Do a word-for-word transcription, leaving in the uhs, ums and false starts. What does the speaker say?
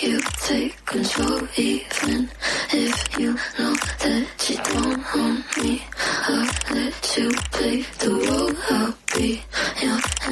you take control, even if you know that you don't own me. I'll let you play the role. I'll be your